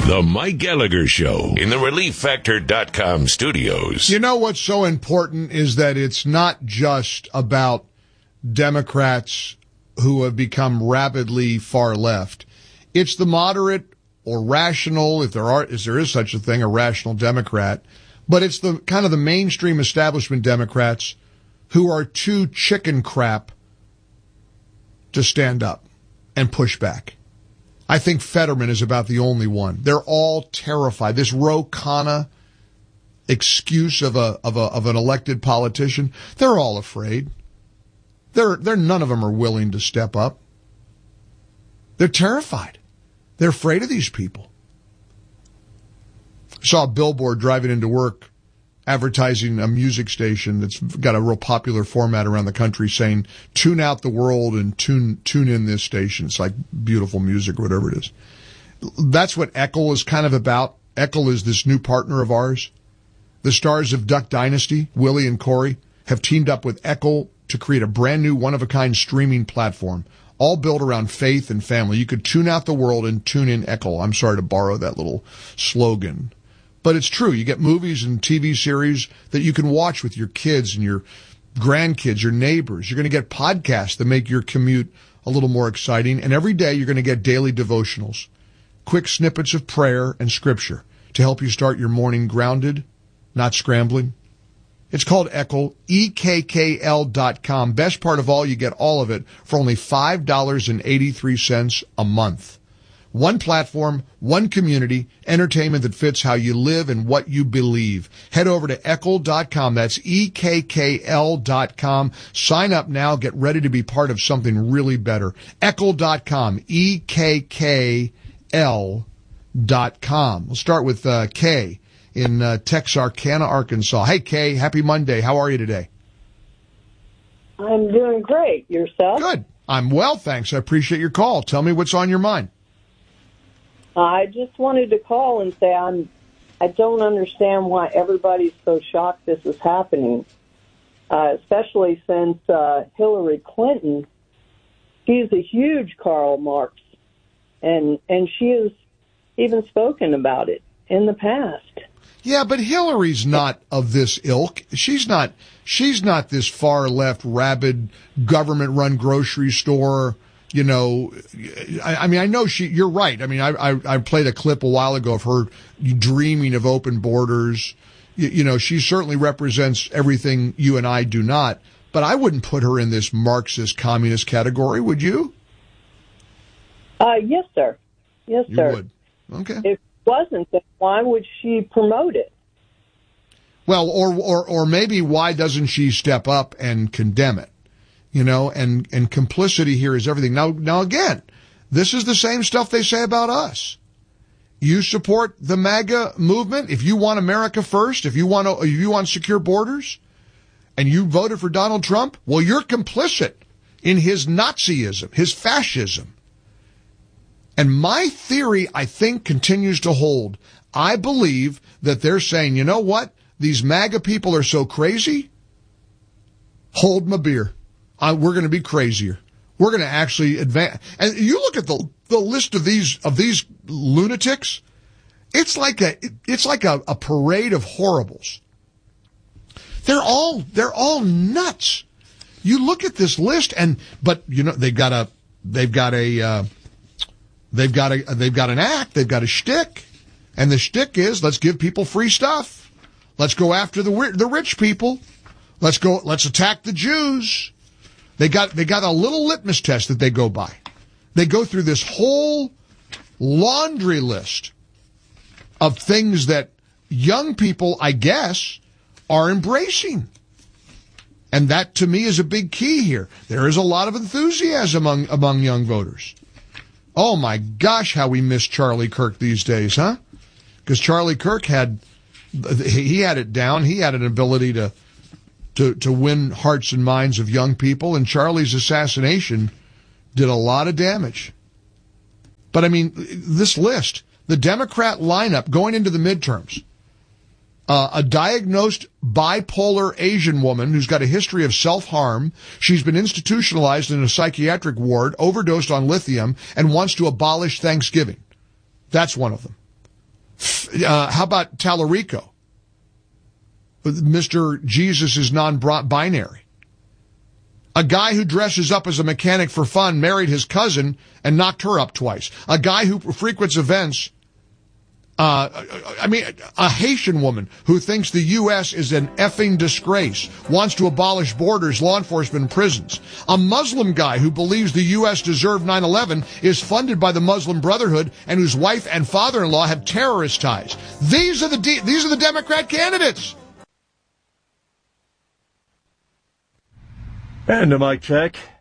The Mike Gallagher Show in the ReliefFactor.com studios. You know what's so important is that it's not just about Democrats who have become rabidly far left. It's the moderate or rational, if there is such a thing, a rational Democrat, but it's the kind of the mainstream establishment Democrats who are too chicken crap to stand up and push back. I think Fetterman is about the only one. They're all terrified. This Ro Khanna excuse of an elected politician, they're all afraid. They're none of them are willing to step up. They're terrified. They're afraid of these people. I saw a billboard driving into work advertising a music station that's got a real popular format around the country saying, tune out the world and tune in this station. It's like beautiful music or whatever it is. That's what Eckel is kind of about. Eckel is this new partner of ours. The stars of Duck Dynasty, Willie and Corey, have teamed up with Eckel to create a brand new one-of-a-kind streaming platform, all built around faith and family. You could tune out the world and tune in Eckel. I'm sorry to borrow that little slogan. But it's true. You get movies and TV series that you can watch with your kids and your grandkids, your neighbors. You're going to get podcasts that make your commute a little more exciting. And every day you're going to get daily devotionals, quick snippets of prayer and scripture to help you start your morning grounded, not scrambling. It's called Eckel, EKKL.com. Best part of all, you get all of it for only $5.83 a month. One platform, one community, entertainment that fits how you live and what you believe. Head over to Eckel.com. That's EKKL.com. Sign up now. Get ready to be part of something really better. Eckel.com. EKKL.com. We'll start with Kay in Texarkana, Arkansas. Hey, Kay. Happy Monday. How are you today? I'm doing great. Yourself? Good. I'm well, thanks. I appreciate your call. Tell me what's on your mind. I just wanted to call and say I don't understand why everybody's so shocked this is happening, especially since Hillary Clinton, she's a huge Karl Marx, and she has even spoken about it in the past. Yeah, but Hillary's not of this ilk. She's not this far left, rabid, government-run grocery store. You know, I mean, I know you're right. I mean, I played a clip a while ago of her dreaming of open borders. You know, she certainly represents everything you and I do not, but I wouldn't put her in this Marxist communist category, would you? Yes, sir. Yes, sir. You would. Okay. If it wasn't, then why would she promote it? Well, or maybe why doesn't she step up and condemn it? You know, and complicity here is everything. Now again, this is the same stuff they say about us. You support the MAGA movement. If you want America first, if you want secure borders, and you voted for Donald Trump, well, you're complicit in his Nazism, his fascism. And my theory, I think, continues to hold. I believe that they're saying, you know what? These MAGA people are so crazy. Hold my beer. We're going to be crazier. We're going to actually advance. And you look at the list of these lunatics. It's like a parade of horribles. They're all nuts. You look at this list, but you know they've got an act, they've got a shtick, and the shtick is let's give people free stuff. Let's go after the rich people. Let's attack the Jews. They got a little litmus test that they go by. They go through this whole laundry list of things that young people, I guess, are embracing. And that, to me, is a big key here. There is a lot of enthusiasm among young voters. Oh, my gosh, how we miss Charlie Kirk these days, huh? Because Charlie Kirk had it down. He had an ability to win hearts and minds of young people, and Charlie's assassination did a lot of damage. But, I mean, this list, the Democrat lineup going into the midterms, a diagnosed bipolar Asian woman who's got a history of self-harm. She's been institutionalized in a psychiatric ward, overdosed on lithium, and wants to abolish Thanksgiving. That's one of them. How about Tallarico? Mr. Jesus is non-binary. A guy who dresses up as a mechanic for fun married his cousin and knocked her up twice. A guy who frequents events, a Haitian woman who thinks the U.S. is an effing disgrace, wants to abolish borders, law enforcement, and prisons. A Muslim guy who believes the U.S. deserved 9/11, is funded by the Muslim Brotherhood, and whose wife and father-in-law have terrorist ties. These are the Democrat candidates. And a mic check.